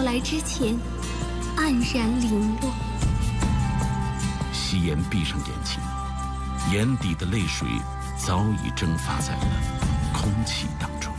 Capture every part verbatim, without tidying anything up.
到来之前，黯然零落。 夕颜闭上眼睛，眼底的泪水早已蒸发在了空气当中。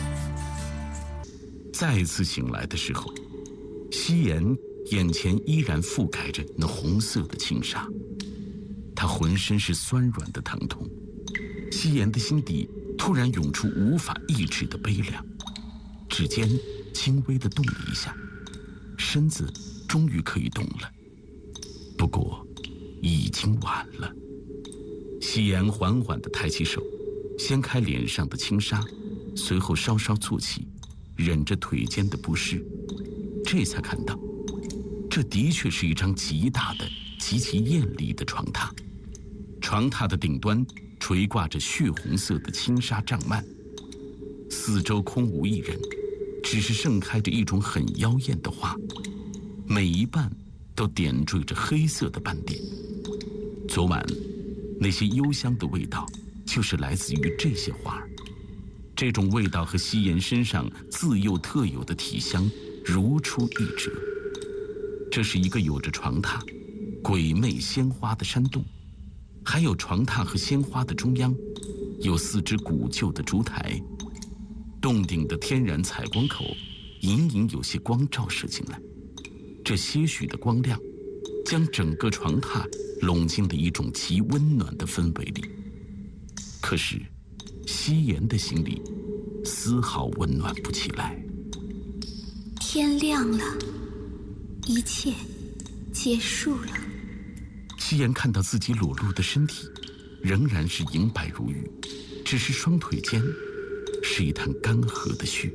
再次醒来的时候，夕颜眼前依然覆盖着那红色的轻纱，她浑身是酸软的疼痛。夕颜的心底突然涌出无法抑制的悲凉，指尖轻微地动了一下，身子终于可以动了。不过已经晚了。夕颜缓缓地抬起手，掀开脸上的轻纱，随后稍稍坐起，忍着腿间的不适，这才看到，这的确是一张极大的、极其艳丽的床榻。床榻的顶端垂挂着血红色的轻纱帐幔，四周空无一人，只是盛开着一种很妖艳的花，每一瓣都点缀着黑色的斑点。昨晚那些幽香的味道就是来自于这些花儿，这种味道和夕颜身上自幼特有的体香如出一辙。这是一个有着床榻、鬼魅鲜花的山洞，还有床榻和鲜花的中央有四只古旧的烛台，洞顶的天然采光口隐隐有些光照射进来，这些许的光亮将整个床榻拢进了一种极温暖的氛围里。可是夕颜的心里丝毫温暖不起来。 天亮了，一切结束了。 夕颜看到自己裸露的身体仍然是银白如玉，只是双腿间是一滩干涸的血。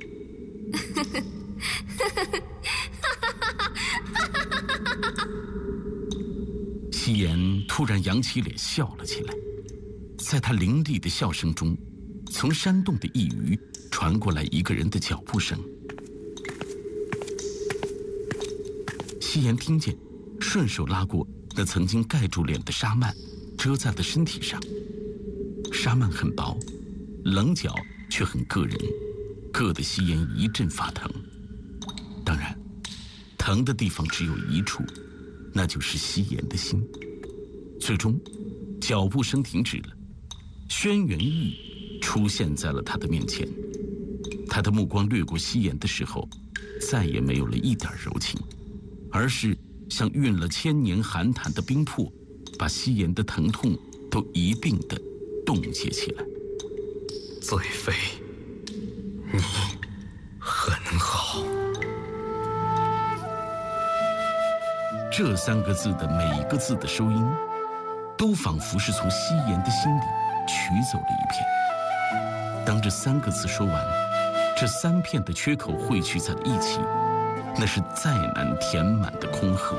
夕颜突然扬起脸笑了起来，在她凌厉的笑声中，从山洞的一隅传过来一个人的脚步声。夕颜听见，顺手拉过那曾经盖住脸的纱幔，遮在了身体上。纱幔很薄，棱角却很硌人，硌得夕颜一阵发疼。当然，疼的地方只有一处，那就是夕颜的心。最终，脚步声停止了，轩辕玉出现在了他的面前。他的目光掠过夕颜的时候，再也没有了一点柔情，而是像运了千年寒潭的冰瀑，把夕颜的疼痛都一并的冻结起来。 醉妃，你很好。 这三个字的每一个字的收音，都仿佛是从夕颜的心里取走了一片。当这三个字说完，这三片的缺口汇聚在了一起，那是再难填满的空盒。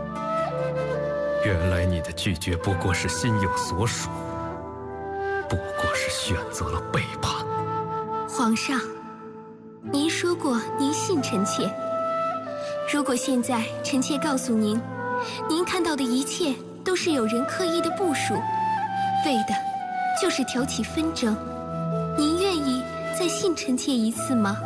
原来你的拒绝不过是心有所属，不过是选择了背叛。 皇上，您说过您信臣妾，如果现在臣妾告诉您，您看到的一切都是有人刻意的部署，为的就是挑起纷争，您愿意再信臣妾一次吗？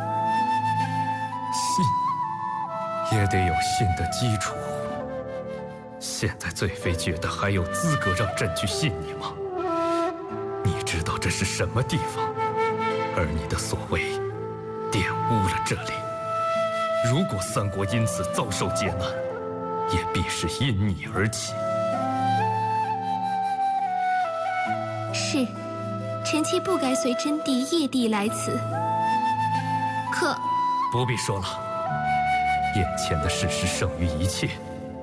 信也得有信的基础。现在醉妃觉得还有资格让朕去信你吗？你知道这是什么地方，而你的所谓玷污了这里。如果三国因此遭受劫难，也必是因你而起。 是，臣妾不该随真帝夜帝来此。可不必说了，眼前的事实胜于一切。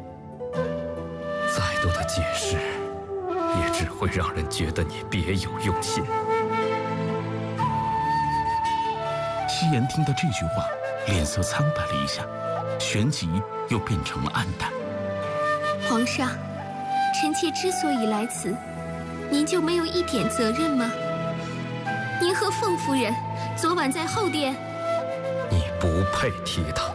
再多的解释，也只会让人觉得你别有用心。 夕颜听到这句话，脸色苍白了一下，旋即又变成了暗淡。 皇上，臣妾之所以来此，您就没有一点责任吗？您和凤夫人昨晚在后殿， 你不配提她。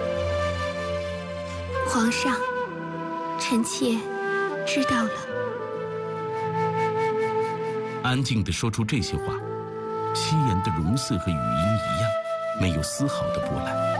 皇上，臣妾知道了。 安静地说出这些话，夕颜的容色和语音一样，没有丝毫的波澜。